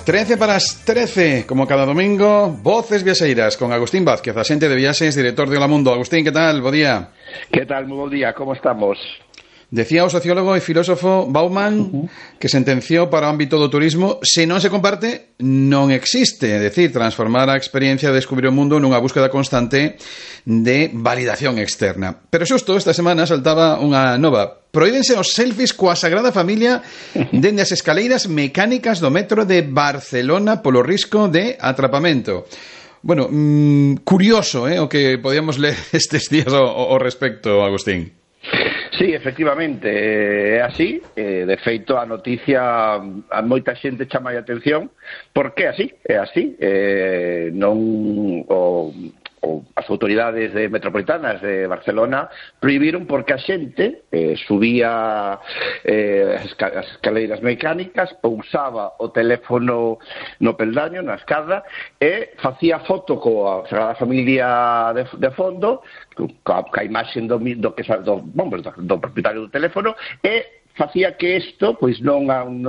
13 para as 13, como cada domingo, Voces Viaxeiras, con Agustín Vázquez, axente de viaxes, director de Hola Mundo. Agustín, que tal? Bo día. Que tal? Moi bo día, como estamos? Decía o sociólogo e filósofo Bauman que sentenciou para o ámbito do turismo: se non se comparte, non existe. É dicir, transformar a experiencia de descubrir o mundo nunha búsqueda constante de validación externa. Pero xusto esta semana saltaba unha nova: prohíbense os selfies coa Sagrada Familia dende as escaleiras mecánicas do metro de Barcelona polo risco de atrapamento. Bueno, curioso, o que podíamos ler estes días ao respecto, Agustín. Sí, efectivamente, é así. De feito, a noticia a moita xente chama a atención porque é así. Non as autoridades metropolitanas de Barcelona prohibiron porque a xente subía as escaleiras mecánicas, pousaba o teléfono no peldaño, na escada, e facía foto coa Sagrada Familia de fondo, ca imaxe do propietario do teléfono, e facía que isto pois non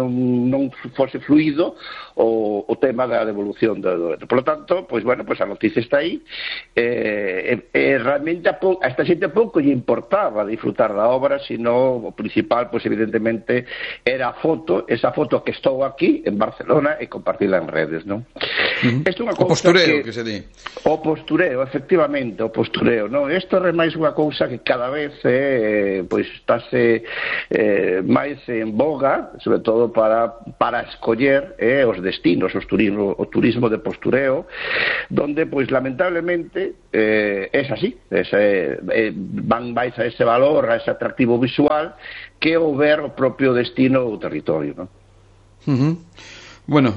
fose fluido o tema da devolución do. Por lo tanto, pois bueno, pois a noticia está aí. Realmente a esta xente pouco lle importaba disfrutar da obra, sino o principal, pois evidentemente, era a foto, esa foto que estou aquí en Barcelona e compartila en redes, non? Isto é unha cousa o postureo que se di. O postureo, efectivamente, o postureo, non? Isto é máis unha cousa que cada vez pois estáse máis en boga, sobre todo para escoller os destinos, o turismo de postureo, donde, pois, lamentablemente, é así, van máis a ese valor, a ese atractivo visual, que o ver o propio destino ou territorio, non? Bueno,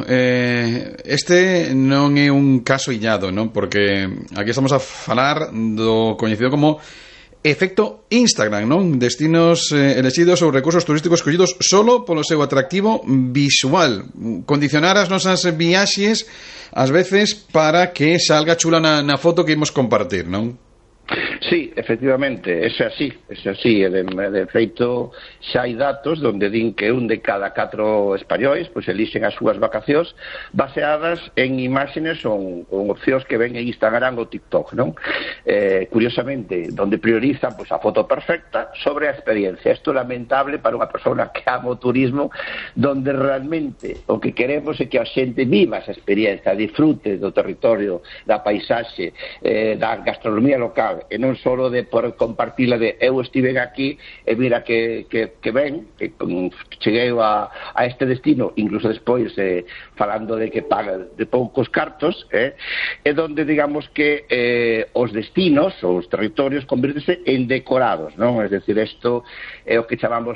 este non é un caso illado, non? Porque aquí estamos a falar do coñecido como efecto Instagram, non? Destinos elexidos ou recursos turísticos escollidos solo polo seu atractivo visual. Condicionar as nosas viaxes ás veces para que salga chula na foto que imos compartir, non? Sí, efectivamente, é así. De feito, xa hai datos onde din que un de cada 4 españois pois elixen as súas vacacións baseadas en imágenes ou opcións que ven en Instagram ou TikTok, non? Curiosamente, onde priorizan pois a foto perfecta sobre a experiencia. Isto é lamentable para unha persona que ama o turismo, donde realmente o que queremos é que a xente viva esa experiencia, disfrute do territorio, da paisaxe, da gastronomía local, e non só de por compartila de eu estive aquí e mira que ben, que cheguei a este destino, incluso despois falando de que paga de poucos cartos, e donde digamos que os destinos, os territorios convértese en decorados, non? Es decir, isto é o que chamamos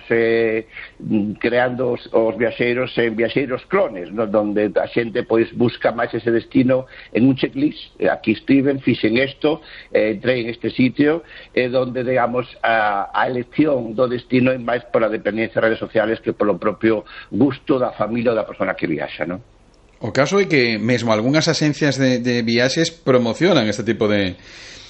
creando os viaxeiros en viaxeiros clones, non? Donde a xente pois busca máis ese destino en un checklist. Aquí estiven, fixen isto, entrei en este sitio, donde, digamos, a elección do destino é máis pola dependencia de redes sociales que polo propio gusto da familia ou da persona que viaxa, non? O caso é que mesmo algunhas axencias de viaxes promocionan este tipo de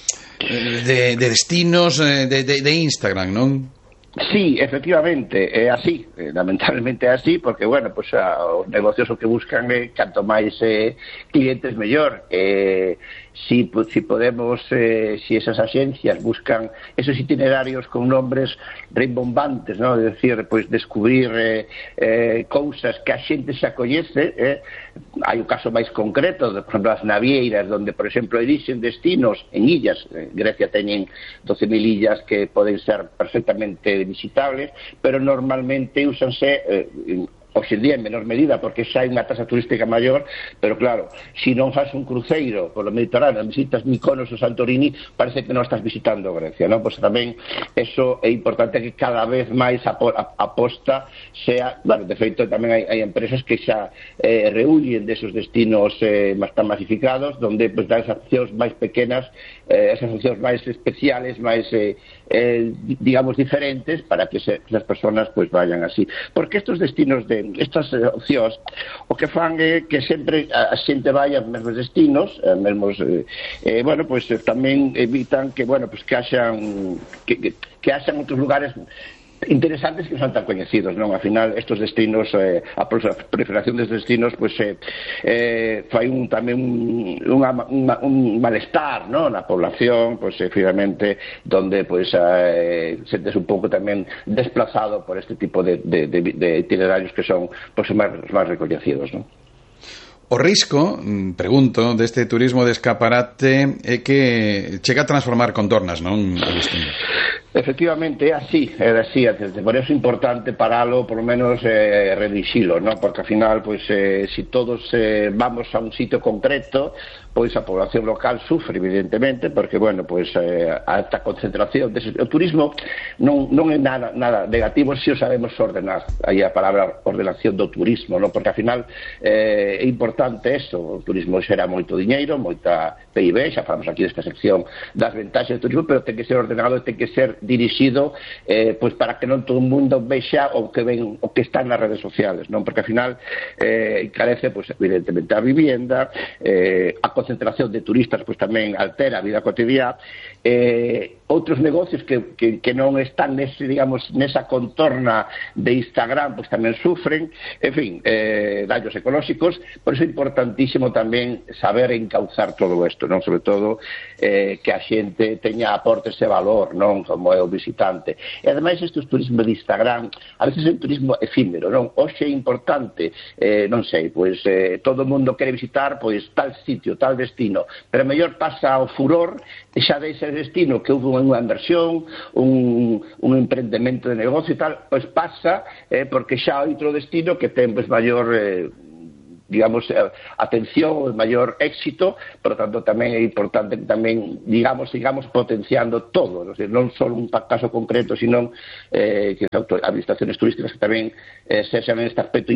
destinos de Instagram, non? Sí, efectivamente, é así, lamentablemente é así, porque, bueno, pues, os negocios o que buscan é canto máis clientes mellor. Si podemos, si esas axencias buscan esos itinerarios con nombres rimbombantes, ¿no? Es decir, pues descubrir cousas que a xente xa coñece. Hai un caso máis concreto, por exemplo, as navieiras, donde, por exemplo, elixen destinos en illas. Grecia teñen 12.000 illas que poden ser perfectamente visitables, pero normalmente úsanse hoxe en día en menor medida, porque xa hai unha tasa turística maior, pero claro, se non faz un cruceiro polo Mediterráneo, visitas Mykonos ou Santorini, parece que non estás visitando Grecia, non? Pois tamén eso é importante, que cada vez máis a aposta sea, bueno, de feito tamén hai empresas que xa reúnen desos destinos máis tan masificados, donde pues, dan esas opcións máis pequenas, esas opcións máis especiales, máis digamos diferentes, para que as personas pues vayan así, porque estos destinos estas opcións o que fan é que sempre a xente vai aos mesmos destinos, bueno, pues tamén evitan que, bueno, pues que haxan outros lugares interesantes que non son tan coñecidos, non? Al final, estos destinos, a proliferación destes destinos, pois fai tamén un malestar, non? Na población, pois finalmente, donde pois sentes un pouco tamén desplazado por este tipo de itinerarios que son pois máis recoñecidos, non? O risco, pregunto, deste turismo de escaparate é que chega a transformar contornas, non? Efectivamente, é así, por eso é importante paralo, por lo menos redixilo, non? Porque ao final, pois, se todos vamos a un sitio concreto, pois a población local sufre, evidentemente, porque, bueno, pois a alta concentración o turismo non é nada negativo se o sabemos ordenar, aí a palabra ordenación do turismo, non? Porque ao final é importante eso, o turismo xera moito diñeiro, moita PIB, xa falamos aquí desta sección das ventaxas do turismo, pero ten que ser ordenado e ten que ser dirixido pois para que non todo o mundo vexa o que está nas redes sociales, non? Porque ao final encarece, pois, evidentemente a vivienda, a concentración de turistas pois tamén altera a vida cotidiana, outros negocios que non están nesa contorna de Instagram pois tamén sufren, en fin, daños ecolóxicos. Por iso é importantísimo tamén saber encauzar todo isto, non? Sobre todo que a xente teña aporte ese valor, non? Como é o visitante. E ademais estes turismo de Instagram a veces é un turismo efímero, non? Hoxe é importante, non sei, pois todo o mundo quere visitar pois tal sitio, tal destino, pero mellor pasa o furor e xa dese destino que houve unha inversión, un emprendemento de negocio e tal, pois pasa porque xa hai outro destino que ten pois maior digamos, atención, maior éxito, por lo tanto tamén é importante que tamén, digamos, sigamos potenciando todo, non só un caso concreto, sino que as administraciones turísticas que tamén sexan en este aspecto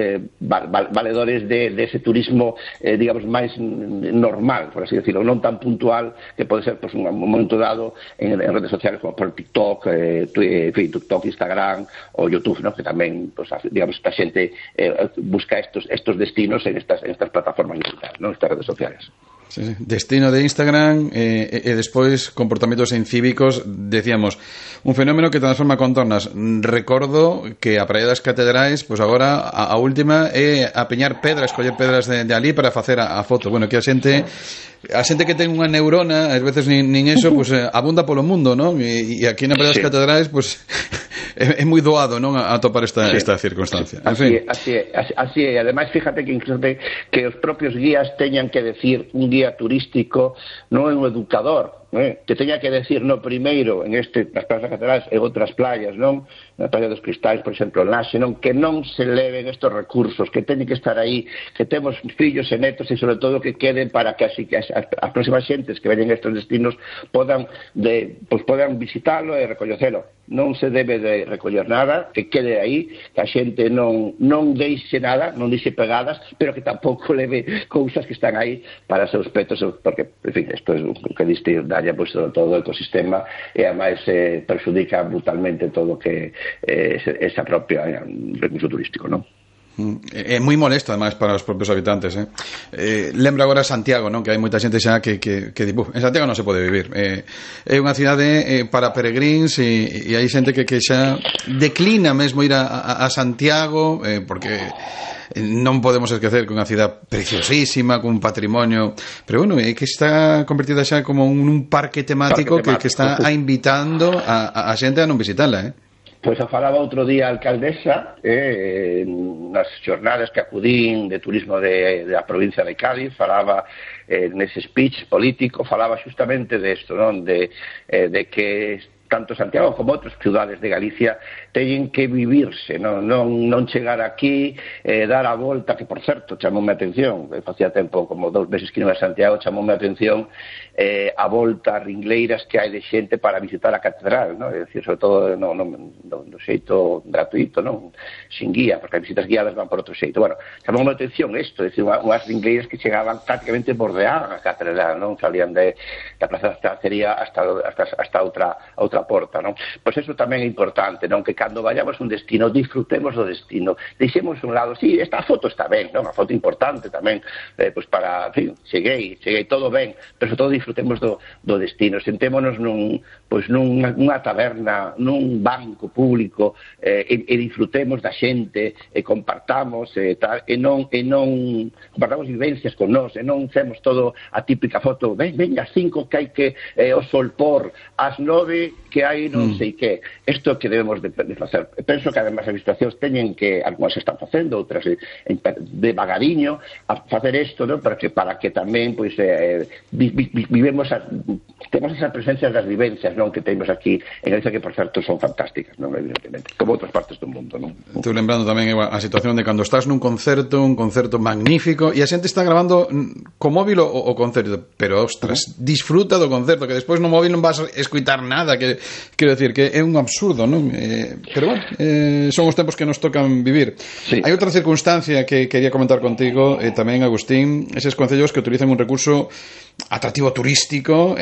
valedores de ese turismo, digamos, máis normal, por así decirlo, non tan puntual que pode ser, pues, un momento dado en redes sociales como por TikTok, TikTok, Instagram ou YouTube, ¿no? Que tamén, pues, digamos, esta xente busca estos destinos en estas plataformas digitales, ¿no? Estas redes sociales. Sí, sí. Destino de Instagram e despois comportamentos incívicos, decíamos, un fenómeno que transforma contornas. Recordo que a Praia das Catedrais, pois agora a última é apeñar pedras, coller pedras de ali para facer a foto. Bueno, que a xente que ten unha neurona, ás veces nin eso, pois abunda polo mundo, non? E aquí na Praia das Catedrais, pois é moi doado, non, a topar esta circunstancia. Así é. Ademais, fíjate que incluso que os propios guías teñan que decir, un guía turístico non é un educador, que teña que decir no primeiro nas praias das Catedrais e outras playas, non? Na Praia dos Cristais, por exemplo, en Laxe, non? Que non se leven estos recursos, que teñen que estar aí, que temos fillos e netos e sobre todo que queden para que así que as próximas xentes que veñen estes destinos podan visitalo e recoñecelo. Non se debe de recoller nada, que quede aí, que a xente non deixe nada, non deixe pegadas, pero que tampouco leve cousas que están aí para seus petos, porque, en fin, isto é o que diste daña pois todo o ecosistema e ademais perxudica brutalmente todo o que esa propia recurso turístico, non? É moi molesto, ademais, para os propios habitantes, lembro agora Santiago, non? Que hai moita xente xa que di, en Santiago non se pode vivir, é unha cidade para peregrins e hai xente que xa declina mesmo ir a Santiago, porque non podemos esquecer que é unha cidade preciosísima, con un patrimonio, pero bueno, é que está convertida xa como un parque temático que está invitando a xente a non visitala, Pois a falaba outro día a alcaldesa nas xornadas que acudín de turismo da provincia de Cádiz, falaba nese speech político, falaba justamente desto, non? De que tanto Santiago como outras ciudades de Galicia teñen que vivirse, non chegar aquí, dar a volta, que por certo chamoume a atención, facía tempo, como 2 meses que non a Santiago, chamoume a atención a volta a ringleiras que hai de xente para visitar a catedral, non? É dicir, sobre todo no xeito gratuito, non? Sin guía, porque as visitas guiadas van por outro xeito. Bueno, chamoume a atención isto, é dicir, unhas ringleiras que chegaban prácticamente bordeaban a catedral, non? Salían da Plaza da Estacería hasta outra aporta, non? Pois eso tamén é importante, non? Que cando vayamos a un destino disfrutemos do destino, deixemos un lado, sí, esta foto está ben, non? A foto importante tamén, pois para, en fin, cheguei todo ben, pero sobre todo disfrutemos do destino, sentémonos nunha taberna, nun banco público, e disfrutemos da xente, e compartamos, tal, e non compartamos vivencias con nós, e non temos todo a típica foto, ven as 5 que hai que o sol por, as 9 que hai non sei que. Isto que debemos de facer. Penso que además as administracións teñen que, algunhas están facendo, outras devagariño, a facer isto, non? Para que tamén pois vivemos temos esas presencias das vivencias, non, que temos aquí en Galicia, que por certo son fantásticas, non, evidentemente, como outras partes do mundo, non? Estou lembrando tamén a situación de cando estás nun concerto, un concerto magnífico, e a xente está grabando co móvil o concerto, pero ostras, disfruta do concerto, que despois no móvil non vas a escutar nada, que quero decir que é un absurdo, non? Pero bueno, son os tempos que nos tocan vivir. Sí. Hai outra circunstancia que quería comentar contigo, tamén, Agustín, eses concellos que utilizan un recurso atractivo turístico,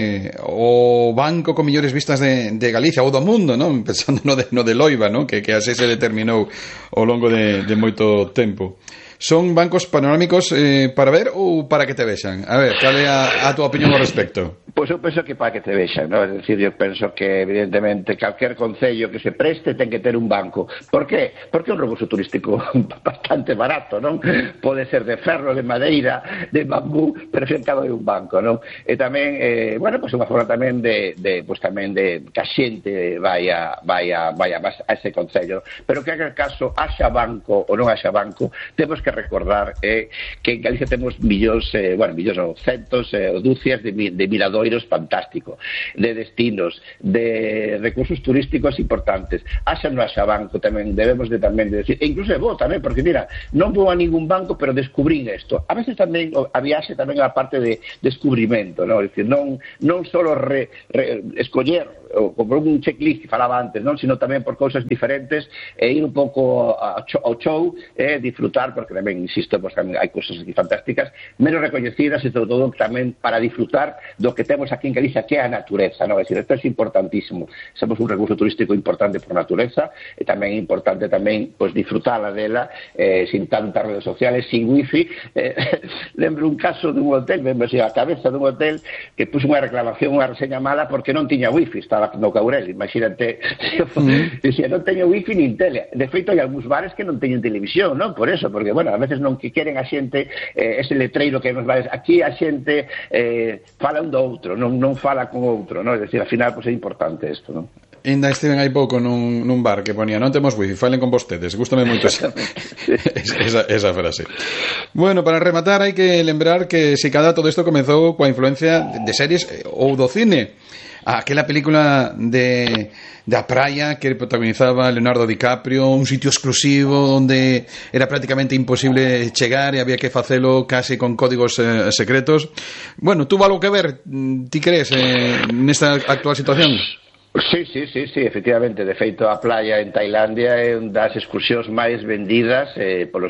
o banco con millores vistas de Galicia ou do mundo, non? Pensando no de Loiva, non? Que así se determinou ao longo de moito tempo. Son bancos panorámicos para ver ou para que te vexan? A ver, cal é a tua opinión ao respecto? Pois eu penso que para que te vexan, ¿no? É dicir, eu penso que evidentemente calquer concello que se preste ten que ter un banco. Por qué? Porque é un recurso turístico bastante barato, non? Pode ser de ferro, de madeira, de bambú, pero ao fin cabo é un banco, non? E tamén, bueno, pois unha forma tamén de que a xente vai a ese concello. Pero que en aquel caso haxa banco ou non haxa banco, temos que recordar que en Galicia temos millóns ou centos ou dúcias de miradoiros fantásticos, de destinos, de recursos turísticos importantes. Haxa non haxa banco tamén debemos de decir, e incluso vou tamén, porque mira, non vou a ningún banco, pero descubrín isto. A veces tamén a viaxe tamén a parte de descubrimento, non? É dicir, non solo escoller ou como un checklist que falaba antes, non, sino tamén por cousas diferentes, e ir un pouco ao show, disfrutar, porque tamén, insisto, pues, tamén hai cousas aquí fantásticas, menos recoñecidas, e sobre todo tamén para disfrutar do que temos aquí en Galicia, que é a natureza, non? É dicir, isto é importantísimo. Somos un recurso turístico importante por natureza, e tamén é importante tamén, pues, disfrutala dela, sin tantas redes sociales, sin wifi. Lembro un caso dun hotel, lembro a cabeza dun hotel que puso unha reclamación, unha reseña mala porque non tiña wifi, estaba no Caurel, imagínate. Dicía, non teño wifi nin tele. De feito, hai algúns bares que non teñen televisión, non? Por eso, porque, bueno, a veces non que queren a xente ese letreiro que nos bares. Aquí a xente fala un do outro, non fala con outro, non? É dicir, al final, pues, é importante isto, non? Ainda estiven hai pouco nun bar que ponía, non temos wifi, falen con vostedes. Gústame moito esa frase. Bueno, para rematar hai que lembrar que se cada todo isto comezou coa influencia de series ou do cine. Aquela película de A Praia que protagonizaba Leonardo DiCaprio, un sitio exclusivo onde era prácticamente imposible chegar e había que facelo casi con códigos secretos. Bueno, tuvo algo que ver, ti crees, nesta actual situación? Sí, efectivamente. De feito, A Praia en Tailandia é unha das excursións máis vendidas polos